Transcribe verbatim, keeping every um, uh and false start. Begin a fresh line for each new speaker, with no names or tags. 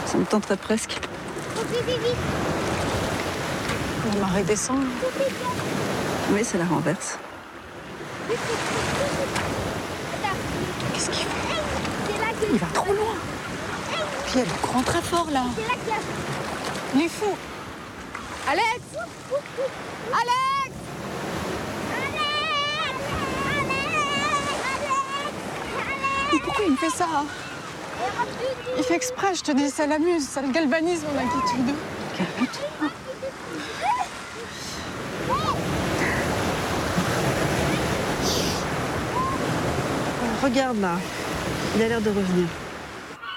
Ça me tenterait presque.
La marée descend.
Oui, ça la renverse.
Qu'est-ce qu'il fait? Il va trop loin. Puis elle court très fort là. Il est fou. Alex! Alex! Mais pourquoi il me fait ça? Il fait exprès, je te dis, ça l'amuse, ça le galvanise mon inquiétude.
Calme-toi. Regarde là, il a l'air de revenir.